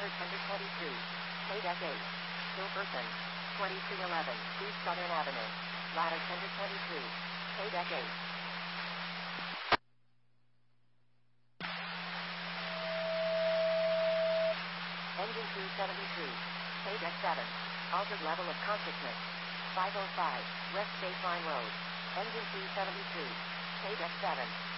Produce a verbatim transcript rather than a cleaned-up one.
Ladder tender twenty-two. Paydeck eight. Still person. twenty-two eleven. East Southern Avenue. Ladder tender twenty-two. Paydeck eight. Engine two seventy-two. Paydeck seven. Altered level of consciousness. five oh five. West State Line Road. Engine two seventy-two. Paydeck seven.